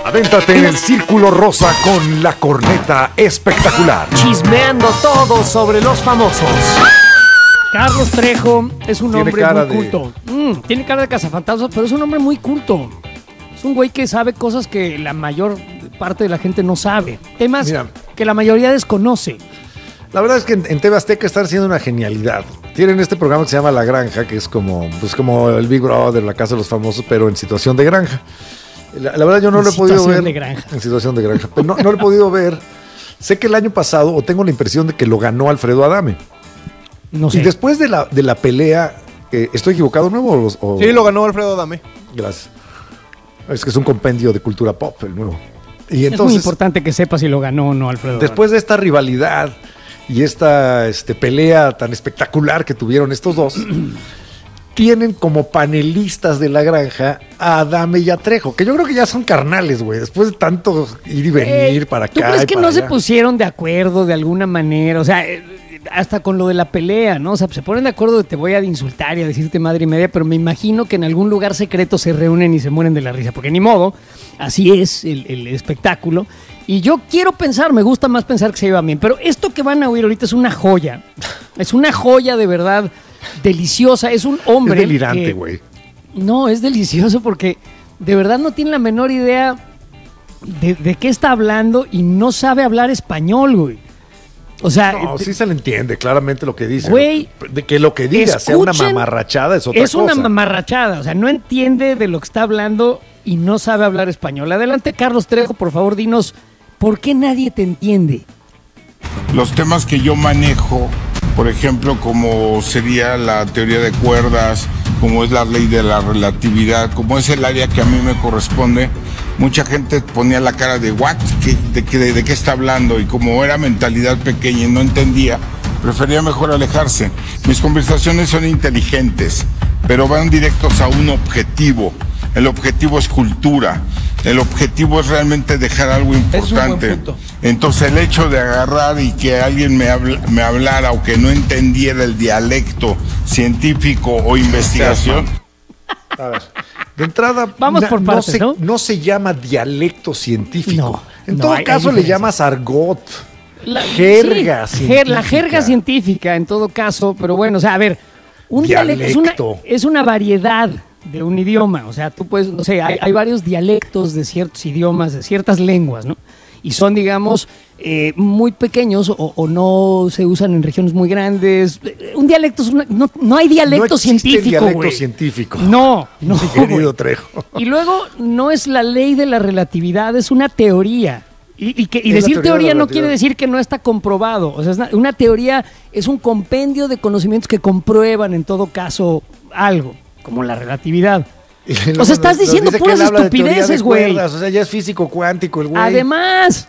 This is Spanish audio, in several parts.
Adéntrate en el círculo rosa con la corneta espectacular. Chismeando todo sobre los famosos. Carlos Trejo es un hombre muy culto. Tiene cara de cazafantasmas, pero es un hombre muy culto. Es un güey que sabe cosas que la mayor parte de la gente no sabe. Temas que la mayoría desconoce. La verdad es que en TV Azteca están haciendo una genialidad. Tienen este programa que se llama La Granja, que es como el Big Brother, la Casa de los Famosos, pero en situación de granja. La verdad yo no lo he podido ver. En situación de granja. Pero no lo he podido ver. Sé que el año pasado, o tengo la impresión de que lo ganó Alfredo Adame. No sé. Y después de la pelea, ¿estoy equivocado nuevo? Sí, lo ganó Alfredo Adame. Gracias. Es que es un compendio de cultura pop, el nuevo. Y entonces, es muy importante que sepa si lo ganó o no Alfredo Adame. Después de esta rivalidad y esta pelea tan espectacular que tuvieron estos dos, tienen como panelistas de La Granja a Adame y a Trejo, que yo creo que ya son carnales, güey, después de tanto ir y venir para acá. ¿Tú crees que no allá se pusieron de acuerdo de alguna manera? O sea, hasta con lo de la pelea, ¿no? O sea, se ponen de acuerdo de te voy a insultar y a decirte madre y media, pero me imagino que en algún lugar secreto se reúnen y se mueren de la risa, porque ni modo, así es el espectáculo. Y yo quiero pensar, me gusta más pensar que se lleva bien, pero esto que van a oír ahorita es una joya. Es una joya de verdad deliciosa. Es un hombre. Es delirante, güey. No, es delicioso porque de verdad no tiene la menor idea de qué está hablando y no sabe hablar español, güey. O sea, no, sí se le entiende claramente lo que dice. Güey, de que lo que diga sea una mamarrachada es otra cosa. Es una mamarrachada, o sea, no entiende de lo que está hablando y no sabe hablar español. Adelante, Carlos Trejo, por favor, dinos, ¿por qué nadie te entiende? Los temas que yo manejo, por ejemplo, como sería la teoría de cuerdas, como es la ley de la relatividad, como es el área que a mí me corresponde, mucha gente ponía la cara de ¿what? ¿De qué está hablando? Y como era mentalidad pequeña y no entendía, prefería mejor alejarse. Mis conversaciones son inteligentes, pero van directos a un objetivo. El objetivo es cultura. El objetivo es realmente dejar algo importante. Entonces el hecho de agarrar y que alguien me hablara o que no entendiera el dialecto científico o investigación. A ver, de entrada, vamos por partes, no se llama dialecto científico. No, en todo caso le llamas argot. Jerga científica. La jerga científica, en todo caso, pero bueno, o sea, a ver, un dialecto es una variedad de un idioma, o sea, tú puedes, no sé, hay varios dialectos de ciertos idiomas, de ciertas lenguas, ¿no? Y son, digamos, muy pequeños o no se usan en regiones muy grandes. Un dialecto es no hay dialecto científico, güey. Dialecto científico. No, querido Trejo. Y luego no es la ley de la relatividad, es una teoría. Y decir teoría no quiere decir que no está comprobado. O sea, una teoría es un compendio de conocimientos que comprueban en todo caso algo, como la relatividad. O sea, estás diciendo puras estupideces, güey. O sea, ya es físico cuántico el güey. Además,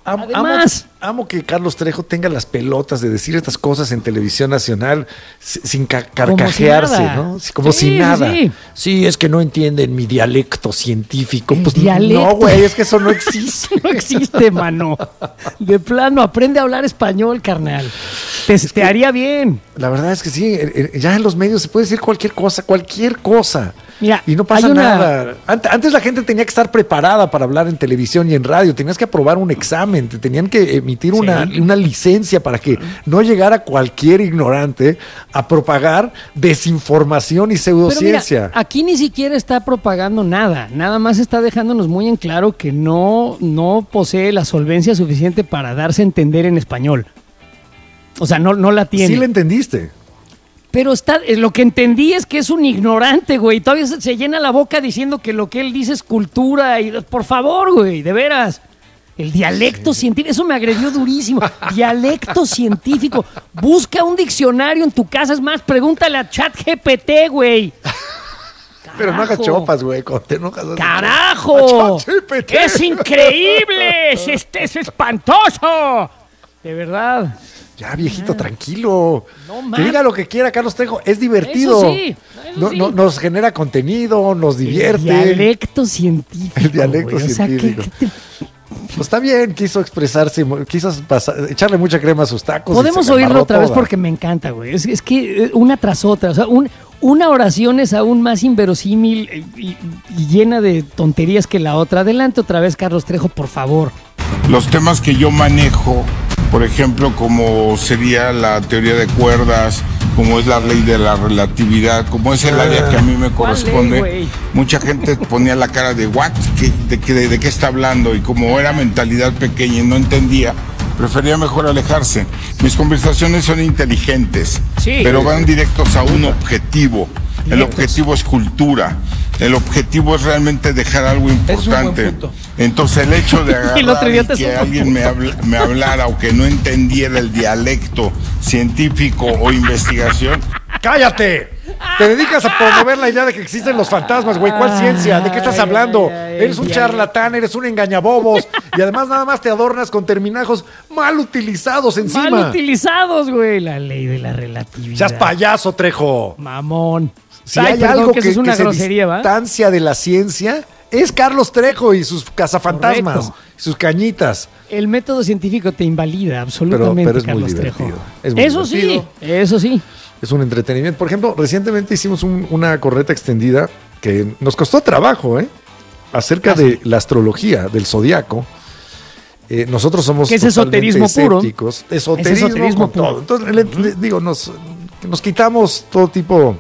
amo que Carlos Trejo tenga las pelotas de decir estas cosas en televisión nacional sin carcajearse, si ¿no? Como si nada. Sí, es que no entienden mi dialecto científico. Pues no, güey, es que eso no existe. No existe, mano. De plano, aprende a hablar español, carnal. Te haría bien. La verdad es que sí, ya en los medios se puede decir cualquier cosa. Mira, y no pasa nada. Antes la gente tenía que estar preparada para hablar en televisión y en radio. Tenías que aprobar un examen, te tenían que emitir una licencia para que no llegara cualquier ignorante a propagar desinformación y pseudociencia. Pero mira, aquí ni siquiera está propagando nada. Nada más está dejándonos muy en claro que no posee la solvencia suficiente para darse a entender en español. O sea, no la tiene. Sí la entendiste. Pero lo que entendí es que es un ignorante, güey. Todavía se llena la boca diciendo que lo que él dice es cultura. Y por favor, güey, de veras. El dialecto científico, eso me agredió durísimo. Dialecto científico. Busca un diccionario en tu casa. Es más, pregúntale a ChatGPT, güey. Pero no hagas chopas, güey. ¡Carajo! ¡Es increíble! ¡Es espantoso! De verdad. Ya, viejito, tranquilo. No, que diga lo que quiera, Carlos Trejo. Es divertido. Eso sí. Nos genera contenido, nos divierte. El dialecto científico. El dialecto científico. Pues está bien, quiso expresarse, quiso echarle mucha crema a sus tacos. Podemos oírlo otra vez porque me encanta, güey. Es que una tras otra, o sea, una oración es aún más inverosímil y llena de tonterías que la otra. Adelante otra vez, Carlos Trejo, por favor. Los temas que yo manejo, por ejemplo, como sería la teoría de cuerdas, como es la ley de la relatividad, como es el área que a mí me corresponde, mucha gente ponía la cara de ¿what? ¿De qué está hablando? Y como era mentalidad pequeña y no entendía, prefería mejor alejarse. Mis conversaciones son inteligentes, pero van directos a un objetivo. El objetivo es cultura. El objetivo es realmente dejar algo importante. Entonces el hecho de agarrar y que alguien me hablara o que no entendiera el dialecto científico o investigación. ¡Cállate! Te dedicas a promover la idea de que existen los fantasmas, güey. ¿Cuál ciencia? ¿De qué estás hablando? Eres un charlatán, eres un engañabobos. Y además nada más te adornas con terminajos mal utilizados encima. Mal utilizados, güey. La ley de la relatividad. Seas payaso, Trejo. Mamón. Si hay algo que es una grosería, ¿va? Distancia de la ciencia, es Carlos Trejo y sus cazafantasmas. Correcto. Sus cañitas. El método científico te invalida absolutamente, pero es Carlos muy Trejo. Es muy eso divertido. Sí, eso sí. Es un entretenimiento. Por ejemplo, recientemente hicimos una correta extendida que nos costó trabajo, acerca de la astrología, del zodiaco. Nosotros somos ¿qué es esoterismo escépticos. Puro? Esoterismo con todo. Entonces, digo, nos quitamos todo tipo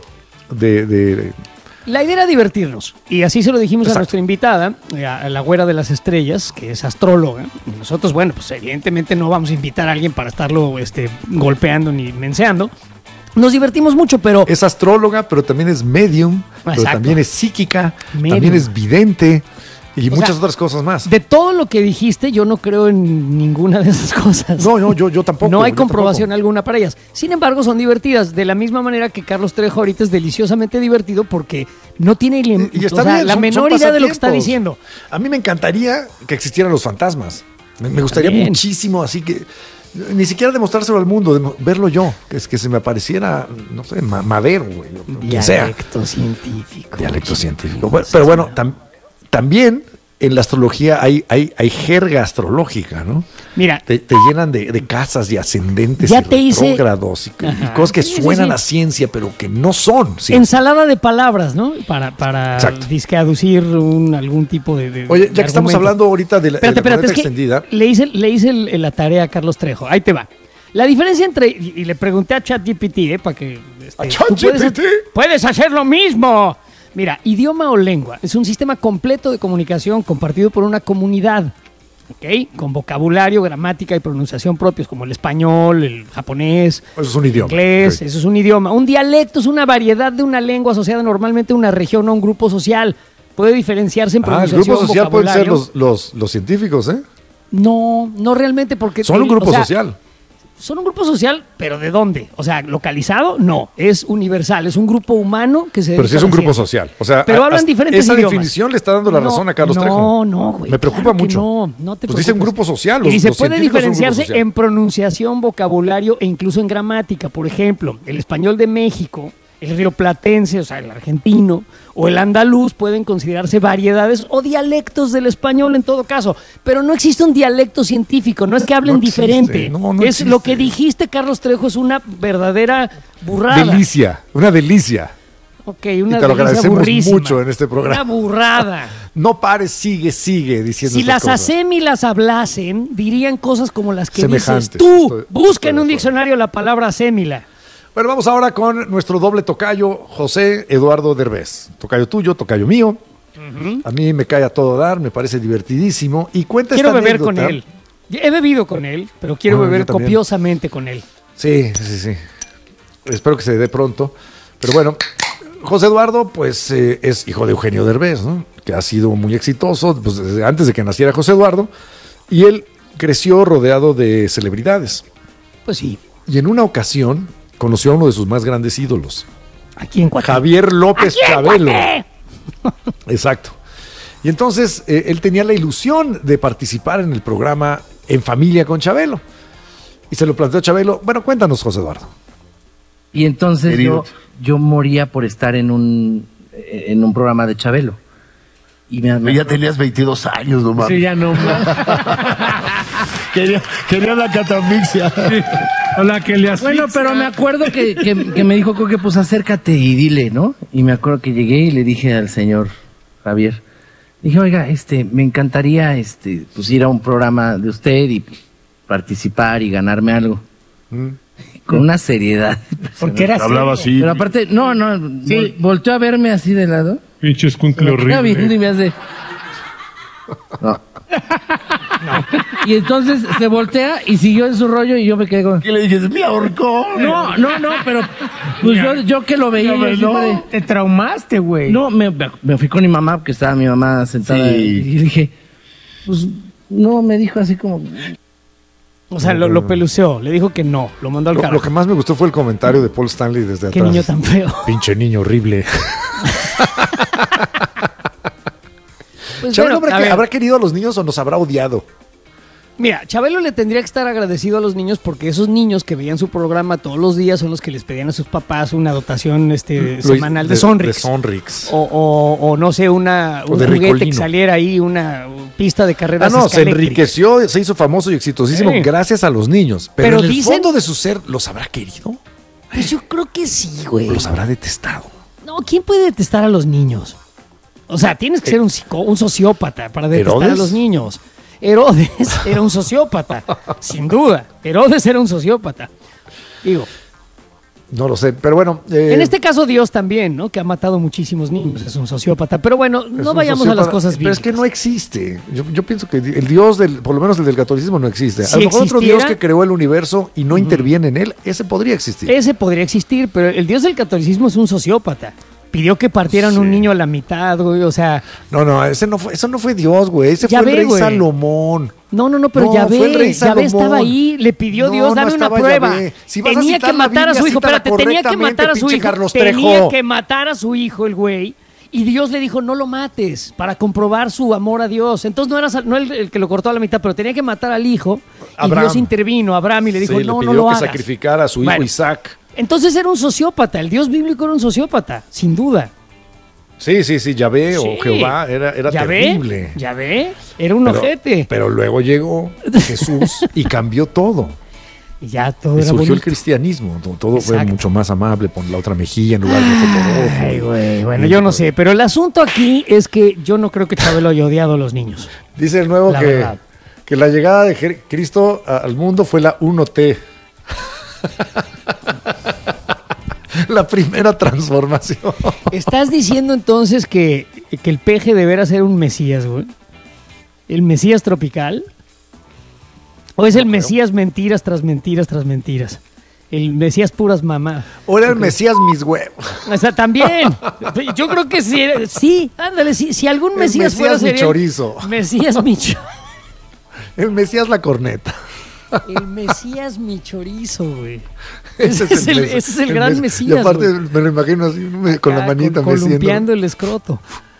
de... La idea era divertirnos, y así se lo dijimos a nuestra invitada, a la güera de las estrellas, que es astróloga. Y nosotros, bueno, pues evidentemente no vamos a invitar a alguien para estarlo golpeando ni menseando. Nos divertimos mucho, pero... Es astróloga, pero también es medium, pero también es psíquica, también es vidente y muchas otras cosas más. De todo lo que dijiste, yo no creo en ninguna de esas cosas. No, yo tampoco. No hay comprobación alguna para ellas. Sin embargo, son divertidas. De la misma manera que Carlos Trejo ahorita es deliciosamente divertido porque no tiene y está bien, la menor idea de lo que está diciendo. A mí me encantaría que existieran los fantasmas. Me gustaría muchísimo, así que... Ni siquiera demostrárselo al mundo, verlo yo, que se me apareciera, no sé, Madero, güey, quien sea. Dialecto científico. Pero bueno, también en la astrología hay jerga astrológica, ¿no? Mira. Te llenan de casas y ascendentes y retrógrados y cosas que suenan a ciencia, pero que no son ciencia. Ensalada de palabras, ¿no? Para disque aducir algún tipo de Oye, ya que estamos hablando ahorita de la espérate, extendida. Le hice la tarea a Carlos Trejo. Ahí te va. La diferencia entre... Y le pregunté a ChatGPT, para que... ¿A ChatGPT? Puedes hacer lo mismo. Mira, idioma o lengua es un sistema completo de comunicación compartido por una comunidad, ¿ok? Con vocabulario, gramática y pronunciación propios, como el español, el japonés, eso es un idioma. Inglés, okay. Eso es un idioma. Un dialecto es una variedad de una lengua asociada normalmente a una región o un grupo social. Puede diferenciarse en pronunciación, el grupo social vocabulario. Pueden ser los científicos, ¿eh? No realmente porque... Son un grupo social. Son un grupo social, pero ¿de dónde? O sea, ¿localizado? No, es universal, es un grupo humano que se... Pero sí es un grupo social. O sea, pero hablan diferentes esa idiomas. Definición le está dando la razón a Carlos Trejo. No, güey. Me preocupa mucho. No te pues dice un grupo social. Y se puede diferenciarse en pronunciación, vocabulario e incluso en gramática. Por ejemplo, el español de México, el rioplatense, o sea, el argentino, o el andaluz pueden considerarse variedades o dialectos del español en todo caso. Pero no existe un dialecto científico, no es que hablen diferente. No existe. Lo que dijiste, Carlos Trejo, es una verdadera burrada. Una delicia. Ok, una te lo agradecemos burrísima. Mucho en este programa. Una burrada. No pares, sigue diciendo si las cosas. asémilas hablasen, dirían cosas como las que semejantes. Dices tú. Busca en un diccionario la palabra asémila. Bueno, vamos ahora con nuestro doble tocayo, José Eduardo Derbez. Tocayo tuyo, tocayo mío. Uh-huh. A mí me cae a todo dar, me parece divertidísimo. Y cuenta quiero esta beber anécdota. con él. He bebido con él, pero quiero beber copiosamente con él. Sí. Espero que se dé pronto. Pero bueno, José Eduardo, pues es hijo de Eugenio Derbez, ¿no? Que ha sido muy exitoso pues, desde antes de que naciera José Eduardo. Y él creció rodeado de celebridades. Pues sí. Y en una ocasión conoció a uno de sus más grandes ídolos. ¿Aquí en Cuate? Javier López Chabelo. Exacto. Y entonces él tenía la ilusión de participar en el programa En Familia con Chabelo. Y se lo planteó a Chabelo. Bueno, cuéntanos, José Eduardo. Y entonces yo moría por estar en un programa de Chabelo. Y ya tenías 22 años, no mames. Sí, ya no más. Quería la catafixia. Sí. Hola, que le asfixia. Bueno, pero me acuerdo que me dijo Coque, pues acércate y dile, ¿no? Y me acuerdo que llegué y le dije al señor Javier, dije, oiga, me encantaría pues ir a un programa de usted y participar y ganarme algo. Con una seriedad. Porque era hablaba así. Pero aparte, no, sí. Volteó a verme así de lado. Pinche escuincle horrible. Viendo y me hace... No. Y entonces se voltea y siguió en su rollo y yo me quedé con... ¿Qué le dije? ¡Me ahorcó! No, pero pues yo que lo veía... No, te traumaste, güey. No, me fui con mi mamá, porque estaba mi mamá sentada. Sí. Y dije, pues no, me dijo así como... O sea, lo peluceó, le dijo que no, lo mandó al carajo. Lo que más me gustó fue el comentario de Paul Stanley desde atrás. Qué niño tan feo. Pinche niño horrible. Pues Chabelo habrá querido a los niños o nos habrá odiado. Mira, Chabelo le tendría que estar agradecido a los niños porque esos niños que veían su programa todos los días son los que les pedían a sus papás una dotación semanal de Sonrix. De Sonrix. O no sé, un juguete Ricolino. que saliera ahí, una pista de carreras. Se enriqueció, se hizo famoso y exitosísimo gracias a los niños. Pero en el fondo de su ser, ¿los habrá querido? Pues yo creo que sí, güey. ¿Los habrá detestado? No, ¿quién puede detestar a los niños? O sea, tienes que ser un sociópata para detestar a los niños. Herodes era un sociópata, sin duda. Herodes era un sociópata. Digo. No lo sé, pero bueno. En este caso Dios también, ¿no? Que ha matado muchísimos niños, es un sociópata. Pero bueno, no vayamos a las cosas bíblicas. Pero es que no existe. Yo pienso que el Dios, por lo menos el del catolicismo, no existe. Si a lo mejor otro Dios que creó el universo y no interviene en él, ese podría existir. Ese podría existir, pero el Dios del catolicismo es un sociópata. Pidió que partieran un niño a la mitad, güey, o sea... No, eso no fue Dios, güey, ese fue el rey Salomón. No, pero Yahvé estaba ahí, le pidió Dios, dame una prueba. Si tenía que matar a su hijo, espérate, tenía que matar a su hijo. Tenía que matar a su hijo, el güey. Y Dios le dijo, no lo mates, para comprobar su amor a Dios. Entonces no era el que lo cortó a la mitad, pero tenía que matar al hijo. Abraham. Y Dios intervino, Abraham, y le dijo, no lo hagas. le pidió que sacrificara a su hijo Isaac. Entonces era un sociópata, el Dios bíblico era un sociópata, sin duda. Sí, Yahvé o Jehová era terrible. Yahvé era un ojete. Pero luego llegó Jesús y cambió todo. Y ya todo y era surgió bonito. El cristianismo, todo fue mucho más amable, pon la otra mejilla en lugar de fotógrafo. Ay, güey, bueno, yo no sé, pero el asunto aquí es que yo no creo que Chabelo haya odiado a los niños. Dice el nuevo que la llegada de Cristo al mundo fue la 1T. La primera transformación. ¿Estás diciendo entonces que el peje deberá ser un mesías, güey? ¿El mesías tropical? ¿O es el mesías mentiras tras mentiras tras mentiras? El mesías puras mamá. ¿O era el mesías mis huevos? O sea, también. Yo creo que sí. Sí, ándale, si algún mesías fuera mi chorizo. Mesías mi chorizo. El mesías la corneta. El mesías mi chorizo, güey. Ese es el gran mesías. Y aparte me lo imagino así, con la manita columpiando el escroto.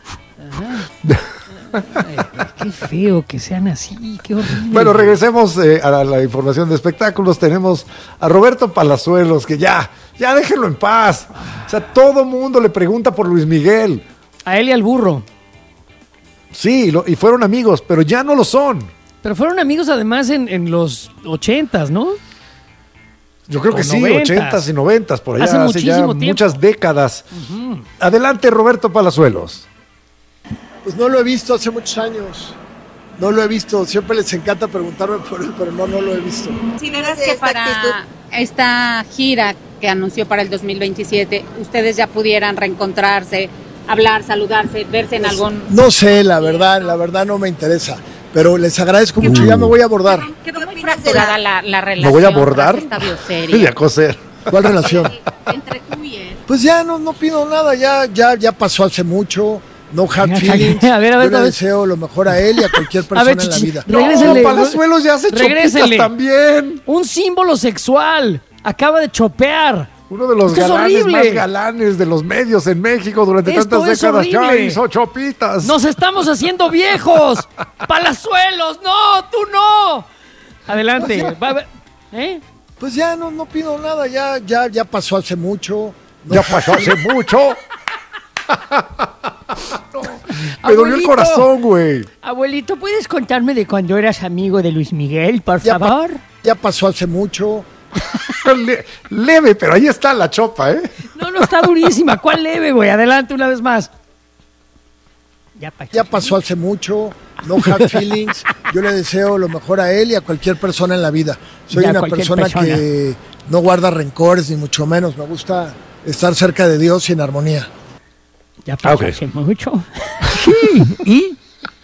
Ay, qué feo que sean así, qué horrible. Bueno, regresemos a la información de espectáculos. Tenemos a Roberto Palazuelos, que ya déjenlo en paz. O sea, todo mundo le pregunta por Luis Miguel. A él y al burro. Sí, y fueron amigos, pero ya no lo son. Pero fueron amigos además en los 80s, ¿no? Yo creo que sí, 90s. 80s y 90s, por allá, hace ya tiempo. Muchas décadas. Uh-huh. Adelante, Roberto Palazuelos. Pues no lo he visto hace muchos años. No lo he visto. Siempre les encanta preguntarme por él, pero no lo he visto. ¿Sí crees que para esta gira que anunció para el 2027, ustedes ya pudieran reencontrarse, hablar, saludarse, verse en algún... No sé, la verdad no me interesa. Pero les agradezco mucho, ya me voy a abordar. Quedó muy fracturada la relación. ¿Me voy a abordar? Y a coser. ¿Cuál relación? Entre tú y él. Pues ya no pido nada, ya pasó hace mucho. No hard feelings. A ver, yo le deseo lo mejor a él y a cualquier persona en la vida. Regrésele. Palazuelos ya hace chopitas también. Un símbolo sexual. Acaba de chopear. Uno de los galanes más galanes de los medios en México durante tantas décadas ya hizo chopitas. ¡Nos estamos haciendo viejos! ¡Palazuelos! ¡No! ¡Tú no! Adelante. Pues ya no pido nada, ya pasó hace mucho. Ya pasó hace mucho. Me dolió el corazón, güey. Abuelito, ¿puedes contarme de cuando eras amigo de Luis Miguel, por favor? Ya pasó hace mucho. Leve, pero ahí está la chopa, ¿eh? No, está durísima. ¿Cuál leve, güey? Adelante una vez más. Ya pasó hace mucho. No hard feelings. Yo le deseo lo mejor a él y a cualquier persona en la vida. Soy una persona que no guarda rencores, ni mucho menos. Me gusta estar cerca de Dios y en armonía. Ya pasó hace mucho. Sí, ¿y?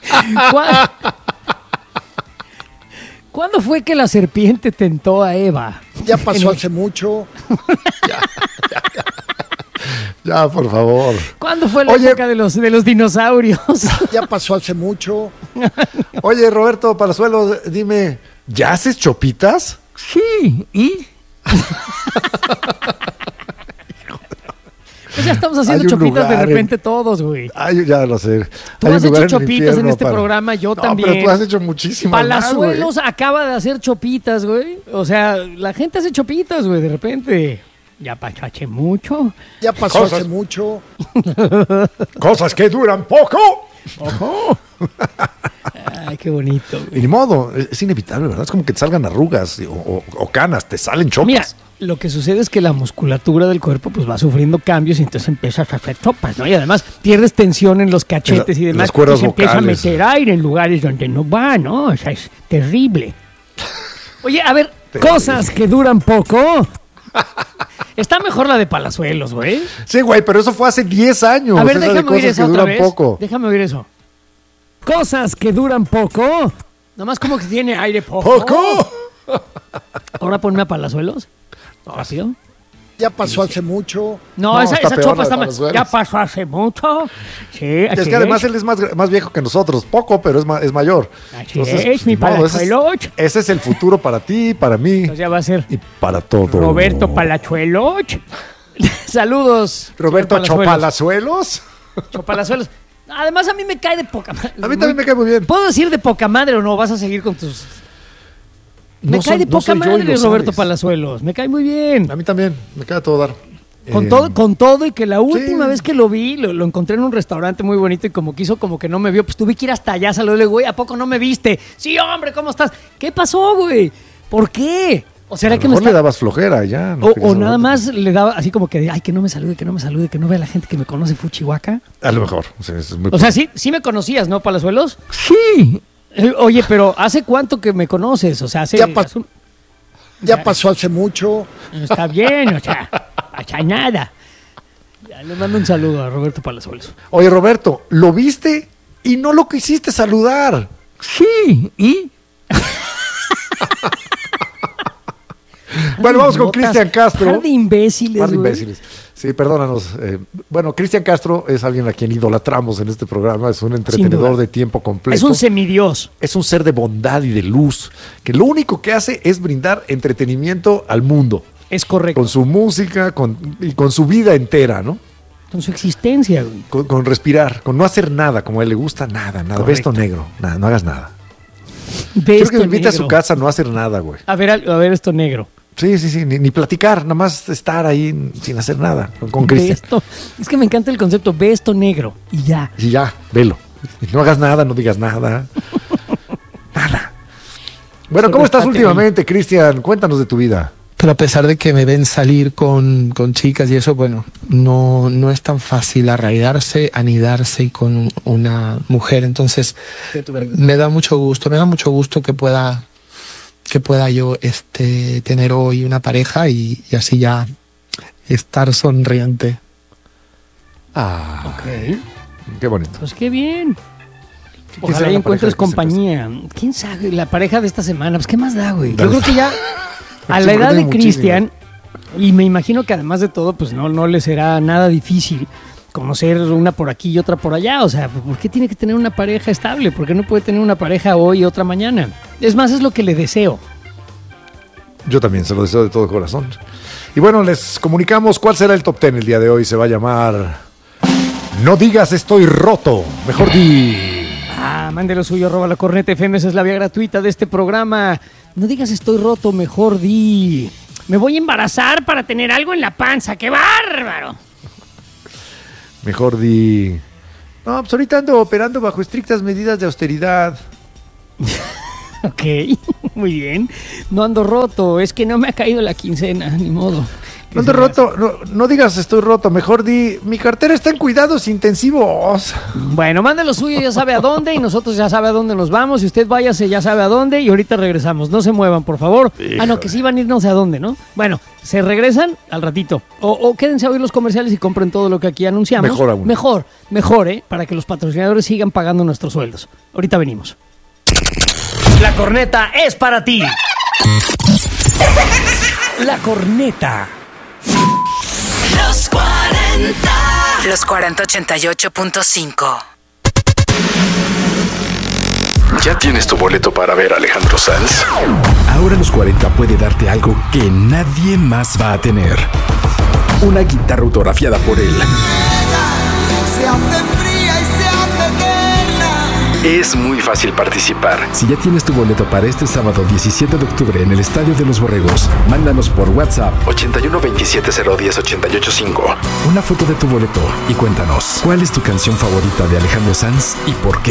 ¿Cuándo fue que la serpiente tentó a Eva? Ya pasó hace mucho. Ya, por favor. ¿Cuándo fue la época de los dinosaurios? Ya pasó hace mucho. Oye, Roberto Palazuelos, dime, ¿ya haces chopitas? Sí, ¿y? Pues ya estamos haciendo chopitas de repente todos, güey. Ay, ya lo sé. Tú has hecho chopitas en este programa, yo también. Pero tú has hecho muchísimas. Palazuelos acaba de hacer chopitas, güey. O sea, la gente hace chopitas, güey, de repente. Ya pasó hace mucho. Ya pasó hace mucho. Cosas que duran poco. Ay, qué bonito, güey. Y ni modo, es inevitable, ¿verdad? Es como que te salgan arrugas o canas, te salen chopas. Mira, lo que sucede es que la musculatura del cuerpo pues va sufriendo cambios y entonces empiezas a hacer chopas, ¿no? Y además pierdes tensión en los cachetes y demás. Las cuerdas y se empieza a vocales. meter aire en lugares donde no va, ¿no? O sea, es terrible. Oye, a ver, cosas que duran poco. Está mejor la de Palazuelos, güey. Sí, güey, pero eso fue hace 10 años. A ver, Esa déjame oír esa que otra duran vez. poco. Déjame oír eso. Cosas que duran poco. Nomás como que tiene aire poco. ¡Poco! Ahora ponme a Palazuelos. Rápido. Ya pasó hace mucho. No, esa chopa está más. Ya pasó hace mucho. Sí, Es que además él es más viejo que nosotros. Poco, pero es mayor. Así es, mi Palazuelos. Ese es el futuro para ti, para mí. Entonces ya va a ser y para todo. Roberto Palazuelos. Saludos. Roberto Chopalazuelos. Chopalazuelos. Además, a mí me cae de poca madre. A mí también me cae muy bien. ¿Puedo decir de poca madre o no? ¿Vas a seguir con tus...? Me cae de poca madre Roberto Palazuelos. Me cae muy bien. A mí también. Me cae a todo dar. Con todo y que la última vez que lo vi, lo encontré en un restaurante muy bonito y como quiso, como que no me vio, pues tuve que ir hasta allá, saludarle, güey, ¿a poco no me viste? Sí, hombre, ¿cómo estás? ¿Qué pasó, güey? ¿Por qué? ¿O será que mejor le dabas flojera ya? No o nada más le daba así como que, ay, que no me salude, que no vea la gente que me conoce Fuchihuaca. A lo mejor. O sea, sí me conocías, ¿no, Palazuelos? Sí. Oye, pero ¿hace cuánto que me conoces? O sea, Ya pasó hace mucho. Está bien, o sea, pasa nada. Ya, le mando un saludo a Roberto Palazuelos. Oye, Roberto, ¿lo viste y no lo quisiste saludar? Sí, ¿y? Bueno, vamos con Cristian Castro. Par de imbéciles, Par de imbéciles. Sí, perdónanos. Bueno, Cristian Castro es alguien a quien idolatramos en este programa. Es un entretenedor de tiempo completo. Es un semidios. Es un ser de bondad y de luz, que lo único que hace es brindar entretenimiento al mundo. Es correcto. Con su música y con su vida entera, ¿no? Con su existencia, güey. Con respirar, con no hacer nada, como a él le gusta, nada. Ve esto negro, nada, no hagas nada. Quiero que me invite a su casa a no hacer nada, güey. A ver esto negro. Sí, ni platicar, nada más estar ahí sin hacer nada con Cristian. Es que me encanta el concepto, ve esto negro y ya. Y ya, velo. No hagas nada, no digas nada. Nada. Bueno, ¿cómo estás últimamente, Cristian? Cuéntanos de tu vida. Pero a pesar de que me ven salir con chicas y eso, bueno, no es tan fácil arraigarse, anidarse con una mujer. Entonces, me da mucho gusto que pueda yo tener hoy una pareja y así ya estar sonriente. Ok. Qué bonito. Pues qué bien. Ojalá encuentres compañía. ¿Quién sabe? La pareja de esta semana, pues qué más da, güey. Yo creo que ya a la edad de Cristian, y me imagino que además de todo, pues no le será nada difícil conocer una por aquí y otra por allá. O sea, ¿por qué tiene que tener una pareja estable? ¿Por qué no puede tener una pareja hoy y otra mañana? Es más, es lo que le deseo. Yo también se lo deseo de todo corazón. Y bueno, les comunicamos cuál será el top 10 el día de hoy. Se va a llamar No digas estoy roto, mejor di. Mande lo suyo, @lacorneta.fm, esa es la vía gratuita de este programa. No digas estoy roto, mejor di. Me voy a embarazar para tener algo en la panza, ¡qué bárbaro! Mejor di. No, pues ahorita ando operando bajo estrictas medidas de austeridad. Ok, muy bien. No ando roto, es que no me ha caído la quincena, ni modo. No ando roto, no digas estoy roto, mejor di, mi cartera está en cuidados intensivos. Bueno, mande lo suyo, ya sabe a dónde, y nosotros ya sabe a dónde nos vamos, y usted váyase, ya sabe a dónde, y ahorita regresamos. No se muevan, por favor. Híjole. No, que sí van a ir no sé a dónde, ¿no? Bueno, se regresan al ratito. O quédense a oír los comerciales y compren todo lo que aquí anunciamos. Mejor aún. Mejor, para que los patrocinadores sigan pagando nuestros sueldos. Ahorita venimos. La corneta es para ti. La corneta. Los 40. Los 40 88.5. ¿Ya tienes tu boleto para ver a Alejandro Sanz? Ahora Los 40 puede darte algo que nadie más va a tener. Una guitarra autografiada por él. Se hace fría y se hace eterna. Es muy fácil participar. Si ya tienes tu boleto para este sábado 17 de octubre en el Estadio de los Borregos, mándanos por WhatsApp 81 27 010 885 una foto de tu boleto y cuéntanos cuál es tu canción favorita de Alejandro Sanz y por qué.